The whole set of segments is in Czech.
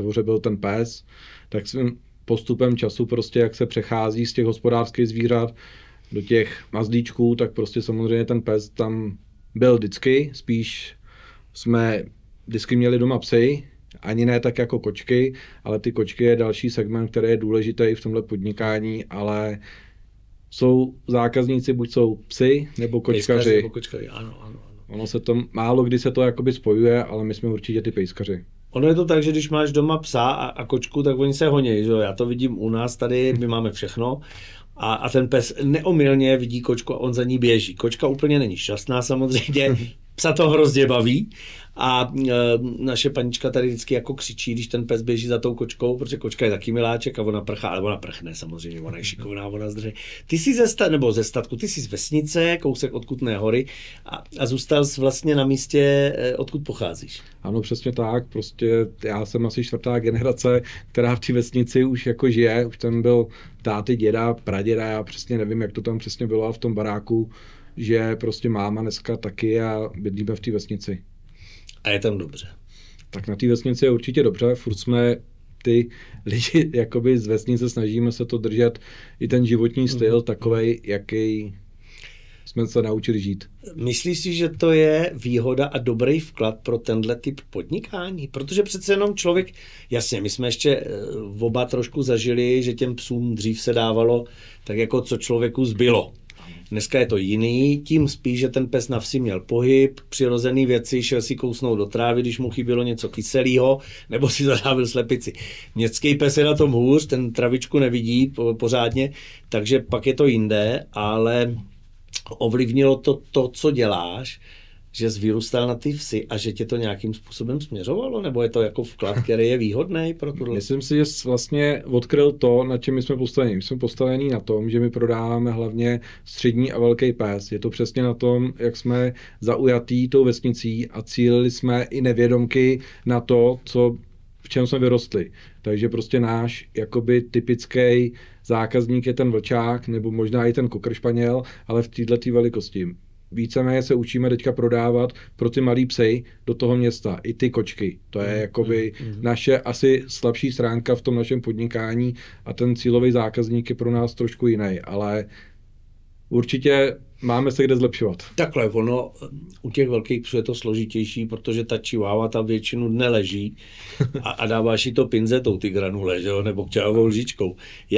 dvoře byl ten pes, tak svým postupem času prostě, jak se přechází z těch hospodářských zvířat do těch mazlíčků, tak prostě samozřejmě ten pes tam byl vždycky, spíš jsme vždycky měli doma psy, ani ne tak jako kočky, ale ty kočky je další segment, který je důležitý v tomhle podnikání, ale jsou zákazníci, buď jsou psy, nebo kočkaři. Nebo kočkaři, ano. Ono se to, málo kdy se to jakoby spojuje, ale my jsme určitě ty pejskaři. Ono je to tak, že když máš doma psa a kočku, tak oni se honí, že jo? Já to vidím u nás tady, my máme všechno. A ten pes neomylně vidí kočku a on za ní běží. Kočka úplně není šťastná samozřejmě, psa to hrozně baví a naše panička tady vždycky jako křičí, když ten pes běží za tou kočkou, protože kočka je taky miláček a ona prchá, ale ona prchne samozřejmě, ona je šikovná, ona zdrže. Ty jsi ze statku, ty jsi z vesnice, kousek od Kutné Hory a zůstal jsi vlastně na místě, odkud pocházíš. Ano, přesně tak, prostě já jsem asi 4. generace, která v té vesnici už jako žije, už tam byl táty, děda, praděda, já přesně nevím, jak to tam přesně bylo v tom baráku, že prostě máma dneska taky a bydlíme v té vesnici. A je tam dobře. Tak na té vesnici je určitě dobře, furt jsme ty lidi jakoby z vesnice, snažíme se to držet i ten životní styl takovej, jaký jsme se naučili žít. Myslíš si, že to je výhoda a dobrý vklad pro tenhle typ podnikání? Protože přece jenom člověk, jasně, my jsme ještě oba trošku zažili, že těm psům dřív se dávalo tak jako co člověku zbylo. Dneska je to jiný, tím spíš, že ten pes na vsi měl pohyb, přirozený věci, šel si kousnout do trávy, když mu chybělo něco kyselého, nebo si zadávil slepici. Městský pes je na tom hůř, ten travičku nevidí pořádně, takže pak je to jinde, ale ovlivnilo to, co děláš, že jsi vyrůstal na ty vsi a že tě to nějakým způsobem směřovalo? Nebo je to jako vklad, který je výhodný pro tohle? Myslím si, že jsi vlastně odkryl to, na čem my jsme postavení. My jsme postavení na tom, že my prodáváme hlavně střední a velký pes. Je to přesně na tom, jak jsme zaujatý tou vesnicí a cílili jsme i nevědomky na to, v čem jsme vyrostli. Takže prostě náš jakoby typický zákazník je ten vlčák, nebo možná i ten cocker spaniel, ale v této velikosti. Víceméně se učíme teďka prodávat pro ty malý psy do toho města, i ty kočky. To je jakoby naše asi slabší stránka v tom našem podnikání a ten cílový zákazník je pro nás trošku jiný, ale určitě máme se kde zlepšovat. Takhle, ono u těch velkých psů je to složitější, protože ta chihuahua tam většinu dne leží a dáváš jí to pinzetou, ty granule, že jo? Nebo kťavou lžičkou.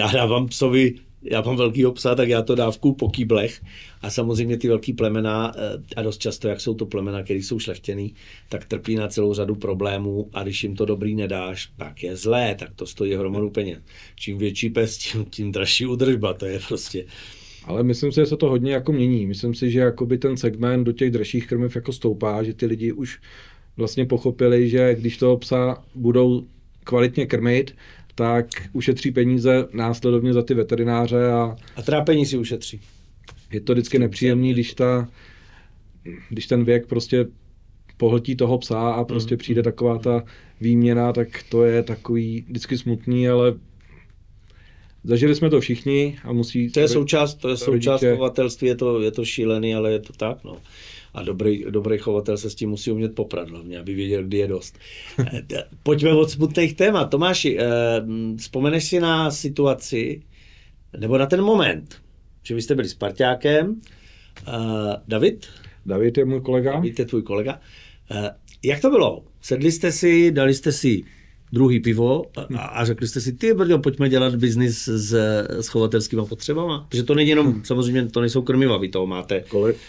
Já mám velkýho psa, tak já to dávku po kýblech a samozřejmě ty velký plemena, a dost často, jak jsou to plemena, které jsou šlechtěný, tak trpí na celou řadu problémů a když jim to dobrý nedáš, pak je zlé, tak to stojí hromadu peněz. Čím větší pes, tím dražší údržba, to je prostě... Ale myslím si, že se to hodně jako mění. Myslím si, že jakoby ten segment do těch dražších krmiv jako stoupá, že ty lidi už vlastně pochopili, že když toho psa budou kvalitně krmit, tak ušetří peníze následovně za ty veterináře. A trápení si ušetří. Je to vždycky nepříjemný, když ten věk prostě pohltí toho psa a prostě přijde taková ta výměna, tak to je takový vždycky smutný, ale zažili jsme to všichni a musí... To je součást chovatelství, je to šílený, ale je to tak, no. A dobrý chovatel se s tím musí umět poprat hlavně, aby věděl, kdy je dost. Pojďme od smutných témat. Tomáši, vzpomeneš si na situaci, nebo na ten moment, že vy jste byli Spartákem, David? David je můj kolega. David je tvůj kolega. Jak to bylo? Sedli jste si, dali jste si druhý pivo a řekli jste si, ty brďo, pojďme dělat biznis s chovatelskýma potřebama. Protože to není jenom, samozřejmě to nejsou krmiva, vy toho máte.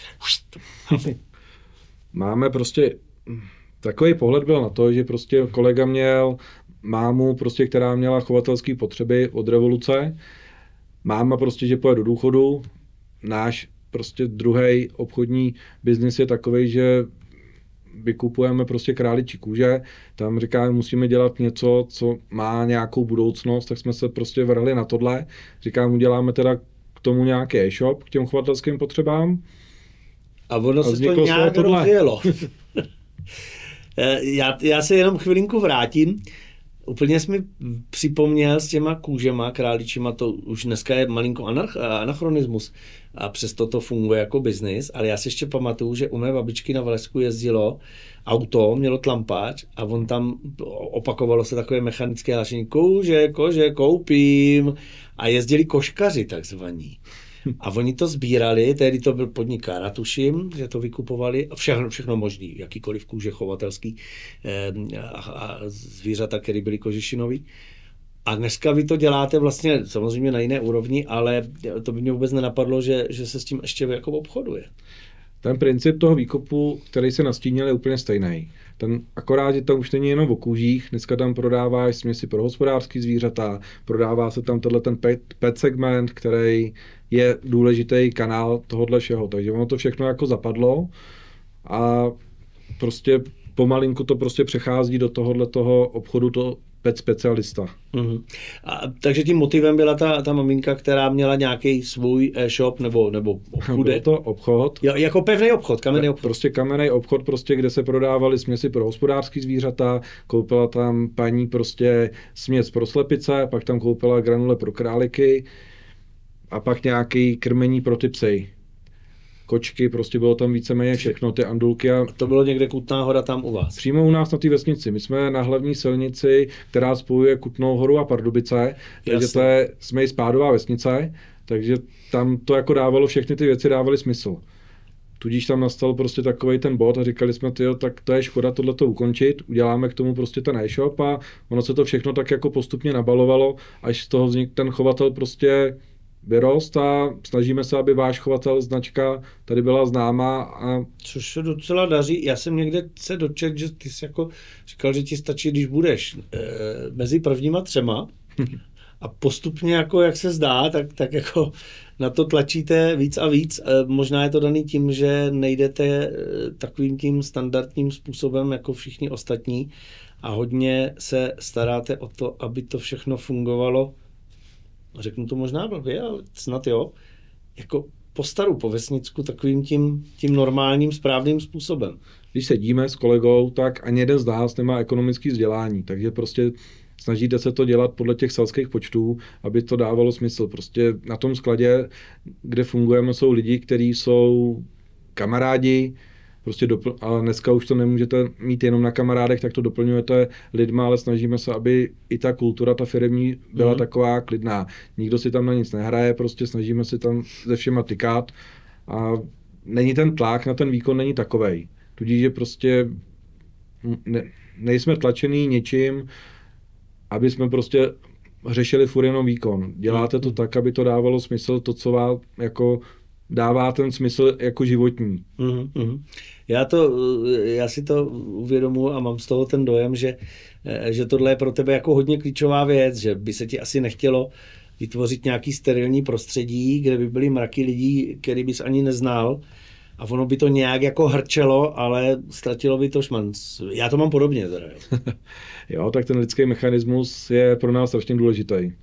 Máme prostě, takový pohled byl na to, že prostě kolega měl mámu, prostě, která měla chovatelské potřeby od revoluce. Máma prostě, že pojede do důchodu. Náš prostě druhý obchodní biznis je takový, že vykupujeme prostě králičí kůže, tam říkáme, musíme dělat něco, co má nějakou budoucnost, tak jsme se prostě vrhli na tohle. Říkám, uděláme teda k tomu nějaký e-shop, k těm chovatelským potřebám. A ono se to nějak rozjelo. Já se jenom chvilinku vrátím. Úplně jsi mi připomněl s těma kůžema králičíma, to už dneska je malinko anachronismus a přesto to funguje jako biznis, ale já si ještě pamatuju, že u mé babičky na Valesku jezdilo auto, mělo tlampač a on tam opakovalo se takové mechanické hlášení kůže, koupím a jezdili koškaři takzvaní. A oni to sbírali, tehdy to byl podnik Kára, tuším, že to vykupovali, všechno možný, jakýkoliv kůže chovatelský a zvířata, které byly kožešinový. A dneska vy to děláte vlastně samozřejmě na jiné úrovni, ale to by mě vůbec nenapadlo, že se s tím ještě jako obchoduje. Ten princip toho výkopu, který se nastínil, je úplně stejný. Akorát, že tam už není jenom o kůžích, dneska tam prodáváš směsi pro hospodářský zvířata, prodává se tam ten pet segment, který je důležitý kanál tohohle všeho. Takže ono to všechno jako zapadlo a prostě pomalinku to prostě přechází do toho obchodu to pet specialista. Mm-hmm. Takže tím motivem byla ta maminka, která měla nějaký svůj e-shop nebo obchůd. Byl to obchod. Jo, jako pevný obchod, kamenný obchod. Prostě kamenný obchod, prostě, kde se prodávaly směsi pro hospodářský zvířata, koupila tam paní prostě směs pro slepice, pak tam koupila granule pro králíky a pak nějaký krmení pro ty psy. Kočky, prostě bylo tam víceméně všechno, ty andulky. A to bylo někde Kutná Hora tam u vás? Přímo u nás na té vesnici. My jsme na hlavní silnici, která spojuje Kutnou Horu a Pardubice, takže jsme i spádová vesnice, takže tam to jako dávalo, všechny ty věci dávaly smysl. Tudíž tam nastal prostě takovej ten bod a říkali jsme, tyjo, tak to je škoda tohleto ukončit, uděláme k tomu prostě ten e-shop a ono se to všechno tak jako postupně nabalovalo, až z toho vznikl ten chovatel prostě vyrost a snažíme se, aby váš chovatel, značka tady byla známá. Což se docela daří. Já jsem někde se dočetl, že ty jsi jako říkal, že ti stačí, když budeš mezi prvníma 3 a postupně, jako jak se zdá, tak jako na to tlačíte víc a víc. Možná je to daný tím, že nejdete takovým tím standardním způsobem jako všichni ostatní a hodně se staráte o to, aby to všechno fungovalo. Řeknu to možná blbě, ale snad jo, jako po staru, po vesnicku, takovým tím normálním, správným způsobem. Když sedíme s kolegou, tak ani jeden z nás nemá ekonomické vzdělání, takže prostě snažíte se to dělat podle těch selských počtů, aby to dávalo smysl. Prostě na tom skladě, kde fungujeme, jsou lidi, kteří jsou kamarádi, prostě ale dneska už to nemůžete mít jenom na kamarádech, tak to doplňujete lidma, ale snažíme se, aby i ta kultura, ta firemní byla taková klidná. Nikdo si tam na nic nehraje, prostě snažíme se tam se všema tykat a není ten tlak na ten výkon není takovej. Tudíž, že prostě nejsme tlačený něčím, aby jsme prostě řešili furt jenom výkon. Děláte to tak, aby to dávalo smysl, to, co vám jako dává ten smysl jako životní. Já si to uvědomuji a mám z toho ten dojem, že tohle je pro tebe jako hodně klíčová věc, že by se ti asi nechtělo vytvořit nějaký sterilní prostředí, kde by byly mraky lidí, který bys ani neznal a ono by to nějak jako hrčelo, ale ztratilo by to šmanc. Já to mám podobně teda. Jo, tak ten lidský mechanismus je pro nás strašně důležitý.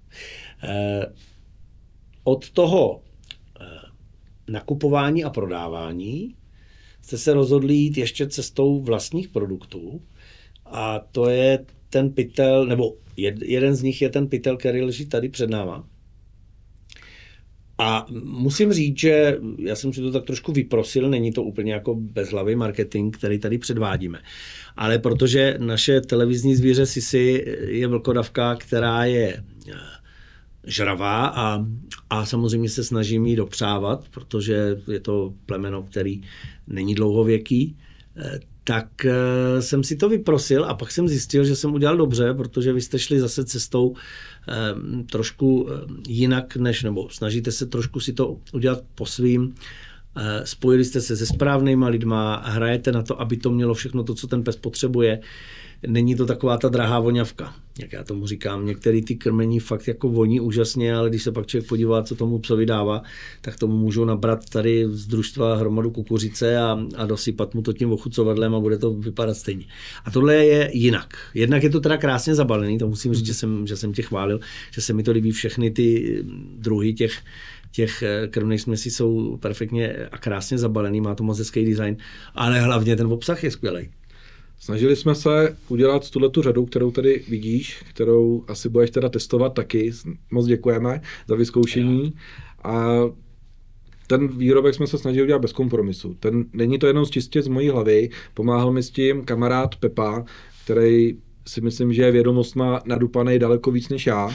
Od toho nakupování a prodávání jste se rozhodli jít ještě cestou vlastních produktů a to je ten pytel, nebo jeden z nich je ten pytel, který leží tady před náma. A musím říct, že já jsem si to tak trošku vyprosil, není to úplně jako bezhlavý marketing, který tady předvádíme. Ale protože naše televizní zvíře Sisi je vlkodavka, která je žravá a samozřejmě se snažím jí dopřávat, protože je to plemeno, který není dlouhověký, tak jsem si to vyprosil a pak jsem zjistil, že jsem udělal dobře, protože vy jste šli zase cestou trošku jinak, nebo snažíte se trošku si to udělat po svým. Spojili jste se se správnýma lidma, hrajete na to, aby to mělo všechno to, co ten pes potřebuje. Není to taková ta drahá voňavka, jak já tomu říkám. Některé ty krmení fakt jako voní úžasně, ale když se pak člověk podívá, co tomu psovi dává, tak tomu můžou nabrat tady z družstva hromadu kukuřice a dosypat mu to tím ochucovadlem a bude to vypadat stejně. A tohle je jinak. Jednak je to teda krásně zabalený, to musím říct, že jsem tě chválil, že se mi to líbí, všechny ty druhy těch krmných směsí jsou perfektně a krásně zabalený, má to moc hezký design, ale hlavně ten obsah je skvělý. Snažili jsme se udělat tuhletu řadu, kterou tady vidíš, kterou asi budeš teda testovat taky. Moc děkujeme za vyzkoušení. A ten výrobek jsme se snažili udělat bez kompromisu. Není to jenom čistě z mojí hlavy, pomáhal mi s tím kamarád Pepa, který si myslím, že je vědomostma nadupaný daleko víc než já.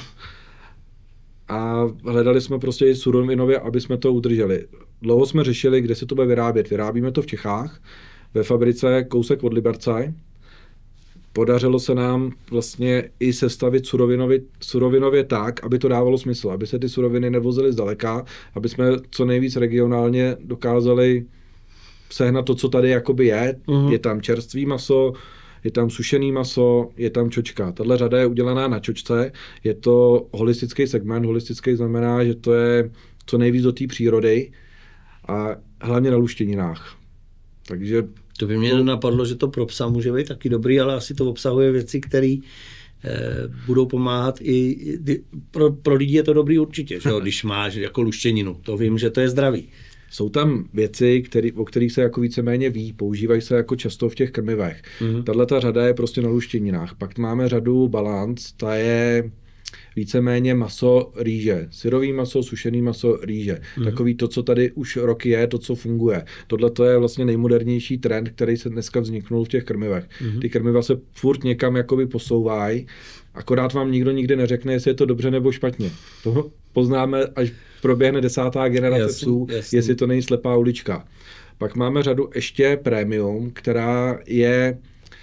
A hledali jsme prostě i surovinově, aby jsme to udrželi. Dlouho jsme řešili, kde se to bude vyrábět. Vyrábíme to v Čechách, ve fabrice kousek od Liberce. Podařilo se nám vlastně i sestavit surovinově tak, aby to dávalo smysl, aby se ty suroviny nevozily zdaleka, aby jsme co nejvíc regionálně dokázali sehnat to, co tady jakoby je. Je tam čerstvý maso, je tam sušený maso, je tam čočka. Tahle řada je udělaná na čočce, je to holistický segment, holistický znamená, že to je co nejvíc do té přírody a hlavně na luštěninách. Takže to by mě napadlo, že to pro psa může být taky dobrý, ale asi to obsahuje věci, které budou pomáhat i pro lidi je to dobrý určitě, že? Když máš jako luštěninu. To vím, že to je zdravý. Jsou tam věci, o kterých se jako víceméně ví, používají se jako často v těch krmivech. Tato řada je prostě na luštěninách. Pak máme řadu Balance, ta je víceméně maso, rýže. Syrový maso, sušený maso, rýže. Takový to, co tady už roky je, to, co funguje. Tohle to je vlastně nejmodernější trend, který se dneska vzniknul v těch krmivech. Ty krmiva se furt někam jakoby posouvají, akorát vám nikdo nikdy neřekne, jestli je to dobře nebo špatně. To poznáme, až proběhne 10. generace psů, jestli to není slepá ulička. Pak máme řadu ještě premium, která je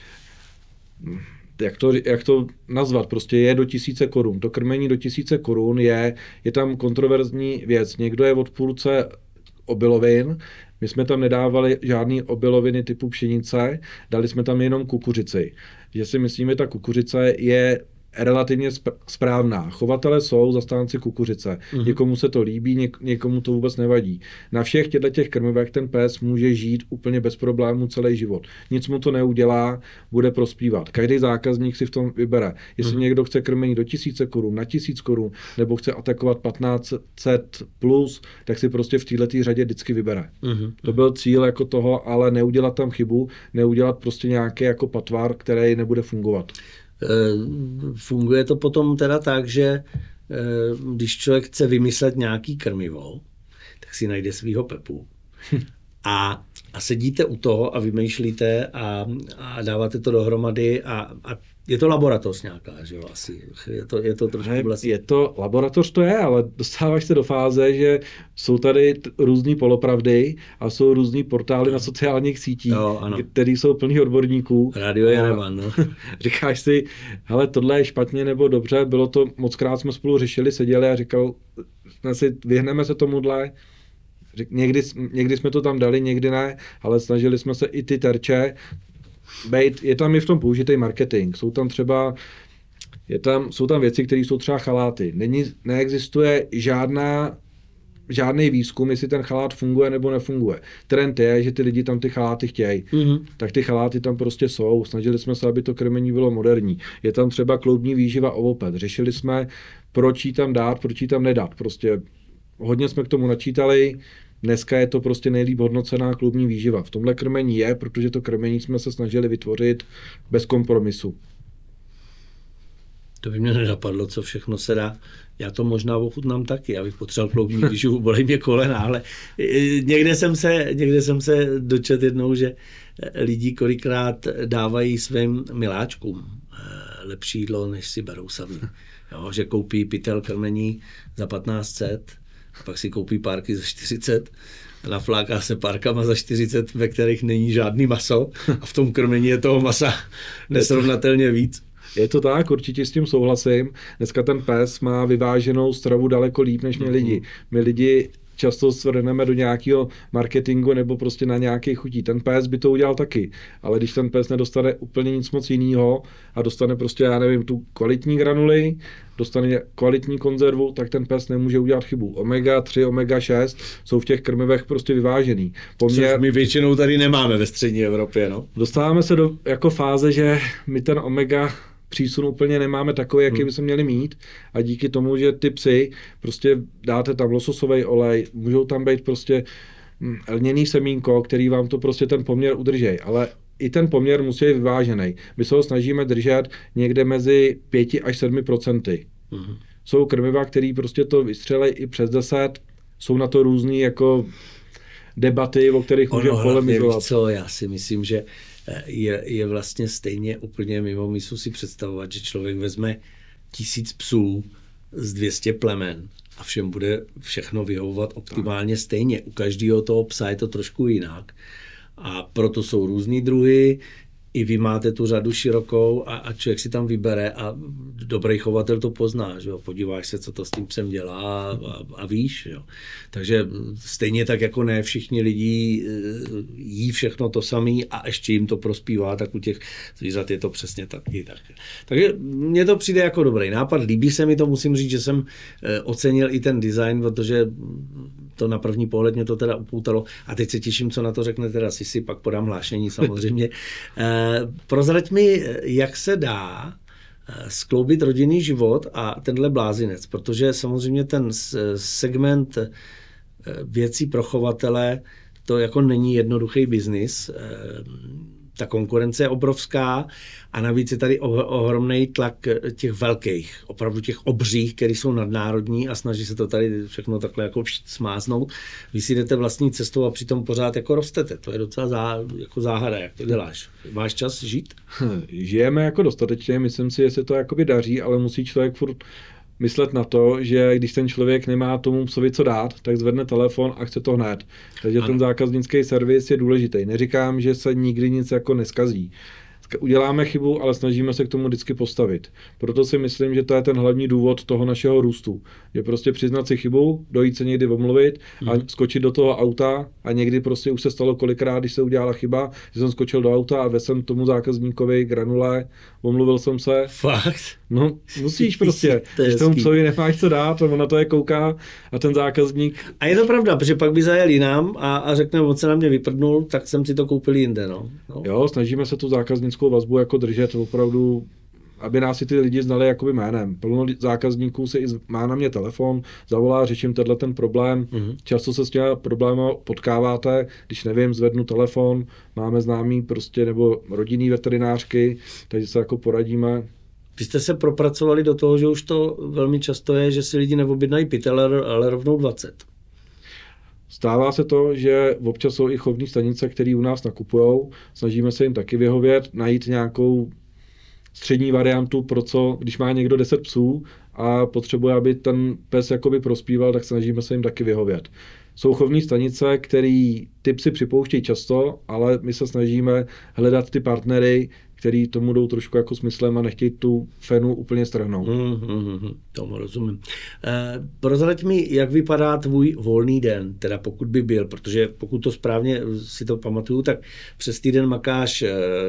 jak to nazvat, prostě je do 1000 korun. To krmení do 1000 korun je tam kontroverzní věc. Někdo je odpůrce obilovin, my jsme tam nedávali žádný obiloviny typu pšenice, dali jsme tam jenom kukuřici. Že si myslíme, ta kukuřice je relativně správná. Chovatelé jsou zastánci kukuřice. Někomu se to líbí, někomu to vůbec nevadí. Na všech těch krmivech ten pes může žít úplně bez problémů celý život. Nic mu to neudělá, bude prospívat. Každý zákazník si v tom vybere. Jestli někdo chce krmení do 1000 korun, na 1000 korun, nebo chce atakovat 1500 plus, tak si prostě v této řadě vždycky vybere. To byl cíl jako toho, ale neudělat tam chybu, neudělat prostě nějaký jako patvar, který nebude fungovat. Funguje to potom teda tak, že když člověk chce vymyslet nějaký krmivo, tak si najde svýho Pepu a sedíte u toho a vymýšlíte a dáváte to dohromady a je to laboratoř nějaká, že jo, asi. Je to trošku vlastně. Je to laboratoř, to je, ale dostáváš se do fáze, že jsou tady různý polopravdy a jsou různý portály na sociálních sítích, které jsou plný odborníků. Radio je Revan, no. Říkáš si, hele, tohle je špatně nebo dobře, bylo to, mockrát jsme spolu řešili, seděli a říkal, vyhneme se tomuhle. Někdy jsme to tam dali, někdy ne, ale snažili jsme se i ty terče je tam i v tom použitý marketing. Jsou tam třeba jsou tam věci, které jsou třeba chaláty. Neexistuje žádný výzkum, jestli ten chalát funguje nebo nefunguje. Trend je, že ty lidi tam ty chaláty chtějí. Tak ty chaláty tam prostě jsou. Snažili jsme se, aby to krmení bylo moderní. Je tam třeba kloubní výživa ovopet. Řešili jsme, proč jí tam dát, proč jí tam nedat. Prostě hodně jsme k tomu načítali. Dneska je to prostě nejlíp hodnocená kloubní výživa. V tomhle krmení je, protože to krmení jsme se snažili vytvořit bez kompromisu. To by mě nenapadlo, co všechno se dá. Já to možná ochutnám taky, abych potřeboval kloubní výživu, bolí mě kolena, ale někde jsem se dočetl jednou, že lidi kolikrát dávají svým miláčkům lepší jídlo, než si berou sami. Jo, že koupí pytel krmení za 1500, a pak si koupí párky za 40, nafláká se párkama za 40, ve kterých není žádný maso a v tom krmení je toho masa nesrovnatelně víc. Je to tak, určitě s tím souhlasím. Dneska ten pes má vyváženou stravu daleko líp než my lidi. My lidi často svrhneme do nějakého marketingu nebo prostě na nějaké chutí. Ten pes by to udělal taky, ale když ten pes nedostane úplně nic moc jiného a dostane prostě, já nevím, tu kvalitní granuli, dostane kvalitní konzervu, tak ten pes nemůže udělat chybu. Omega 3, omega 6 jsou v těch krmivech prostě vyvážený. Což my většinou tady nemáme ve střední Evropě, no. Dostáváme se do jako fáze, že my ten omega přísun úplně nemáme takový, jaký bychom měli mít, a díky tomu, že ty psy, prostě dáte tam lososový olej, můžou tam být prostě lněný semínko, který vám to prostě ten poměr udrží, ale i ten poměr musí být vyvážený. My se ho snažíme držet někde mezi 5 až 7%. Jsou krmiva, který prostě to vystřelej i přes 10, jsou na to různý jako debaty, o kterých můžeme polemizovat. Co, já si myslím, že je vlastně stejně úplně mimo myslu si představovat, že člověk vezme 1000 psů z 200 plemen a všem bude všechno vyhovovat optimálně stejně. U každého toho psa je to trošku jinak. A proto jsou různý druhy, i vy máte tu řadu širokou a člověk si tam vybere a dobrý chovatel to pozná, že jo? Podíváš se, co to s tím psem dělá a víš. Jo? Takže stejně tak, jako ne všichni lidi jí všechno to samý a ještě jim to prospívá, tak u těch zvířat je to přesně taky. Takže mně to přijde jako dobrý nápad, líbí se mi to, musím říct, že jsem ocenil i ten design, protože to na první pohled mě to teda upoutalo a teď se těším, co na to řekne teda Sisi, pak podám hlášení samozřejmě. Prozrať mi, jak se dá skloubit rodinný život a tenhle blázinec, protože samozřejmě ten segment věcí pro chovatele, to jako není jednoduchý biznis. Ta konkurence je obrovská a navíc je tady ohromný tlak těch velkých, opravdu těch obřích, který jsou nadnárodní a snaží se to tady všechno takhle jako smáznout. Vy si jdete vlastní cestou a přitom pořád jako rostete. To je docela jako záhada, jak to děláš. Máš čas žít? Žijeme jako dostatečně, myslím si, že se to jakoby daří, ale musí člověk furt myslet na to, že když ten člověk nemá tomu psovi co dát, tak zvedne telefon a chce to hned. Takže ten zákaznický servis je důležitý. Neříkám, že se nikdy nic jako neskazí. Uděláme chybu, ale snažíme se k tomu vždycky postavit. Proto si myslím, že to je ten hlavní důvod toho našeho růstu. Je prostě přiznat si chybu, dojít se někdy omluvit a skočit do toho auta a někdy prostě už se stalo kolikrát, když se udělala chyba, že jsem skočil do auta a vezl jsem tomu zákazníkovi granule, omluvil jsem se. Fakt? No, musíš prostě. Když tomu psovi nemáš co dát, on na to je kouká a ten zákazník. A je to pravda, protože pak by zajel jinam a řekne, on se na mě vyprdnul, tak jsem si to koupil jinde. No. Jo, snažíme se tu zákaznickou vazbu jako držet opravdu, aby nás i ty lidi znali jakoby jménem. Plno zákazníků se má na mě telefon, zavolá, řeším ten problém. Často se s těmi problémy potkáváte, když nevím, zvednu telefon, máme známý prostě nebo rodinný veterinářky, takže se jako poradíme. Vy jste se propracovali do toho, že už to velmi často je, že si lidi neobjednají pytel, ale rovnou 20. Stává se to, že občas jsou i chovní stanice, které u nás nakupujou. Snažíme se jim taky vyhovět, najít nějakou střední variantu, pro co, když má někdo 10 psů a potřebuje, aby ten pes jakoby prospíval, tak snažíme se jim taky vyhovět. Jsou chovní stanice, který ty psy připouštějí často, ale my se snažíme hledat ty partnery, který tomu jdou trošku jako smyslem a nechtějí tu fenu úplně strhnout. Tomu rozumím. Prozrať mi, jak vypadá tvůj volný den, teda pokud by byl, protože pokud to správně si to pamatuju, tak přes týden makáš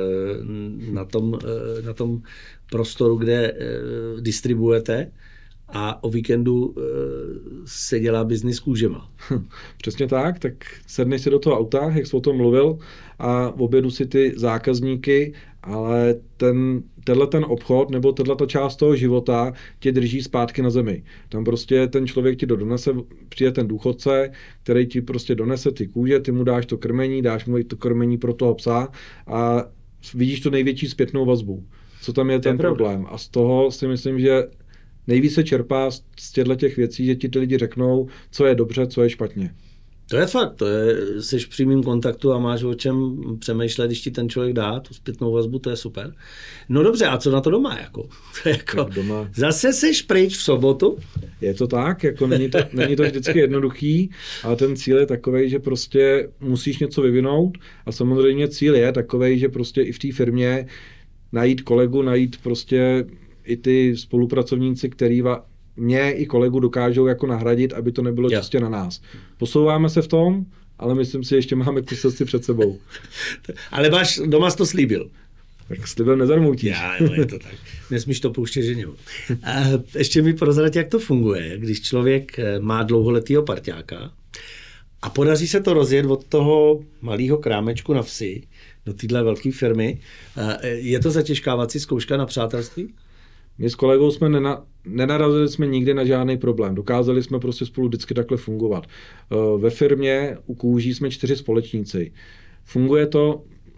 na tom prostoru, kde distribuujete, a o víkendu se dělá biznis kůžema. Přesně tak sedneš si do toho auta, jak jsi o tom mluvil, a objedu si ty zákazníky, ale ten obchod nebo tato část toho života tě drží zpátky na zemi. Tam prostě ten člověk ti to donese, přijde ten důchodce, který ti prostě donese ty kůže, ty mu dáš to krmení, dáš mu to krmení pro toho psa a vidíš tu největší zpětnou vazbu. Co tam je ten problém? A z toho si myslím, že nejvíce čerpá z těch věcí, že ti ty lidi řeknou, co je dobře, co je špatně. To je fakt, jsi v přímém kontaktu a máš o čem přemýšlet, když ti ten člověk dá tu zpětnou vazbu, to je super. No dobře, a co na to doma? Doma. Zase seš pryč v sobotu? Je to tak, jako není to vždycky jednoduchý, ale ten cíl je takovej, že prostě musíš něco vyvinout a samozřejmě cíl je takovej, že prostě i v té firmě najít kolegu, najít prostě i ty spolupracovníci, který mě i kolegu dokážou jako nahradit, aby to nebylo čistě na nás. Posouváme se v tom, ale myslím si, ještě máme kus cesty před sebou. Ale doma jsi to slíbil. Tak slibem nezarmoutíš. Je to tak. Nesmíš to pouštět ženě. A ještě mi prozrať, jak to funguje, když člověk má dlouholetýho parťáka a podaří se to rozjet od toho malého krámečku na vsi do téhle velké firmy. Je to zatěžkávací zkouška na přátelství? My s kolegou jsme nenarazili jsme nikdy na žádný problém. Dokázali jsme prostě spolu vždycky takhle fungovat. Ve firmě u kůží jsme 4 společníci. Funguje to,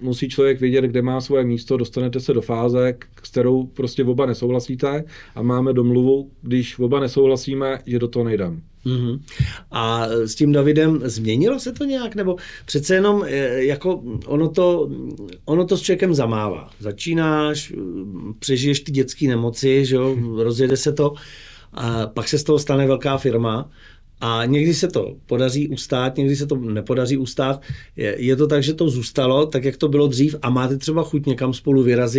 musí člověk vědět, kde má svoje místo, dostanete se do fáze, s kterou prostě oba nesouhlasíte a máme domluvu, když oba nesouhlasíme, že do toho nejdeme. Mm-hmm. A s tím Davidem změnilo se to nějak? Nebo přece jenom jako ono to s člověkem zamává. Začínáš, přežiješ ty dětské nemoci, že jo, rozjede se to, a pak se z toho stane velká firma a někdy se to podaří ustát, někdy se to nepodaří ustát. Je to tak, že to zůstalo tak, jak to bylo dřív a máte třeba chuť někam spolu vyrazit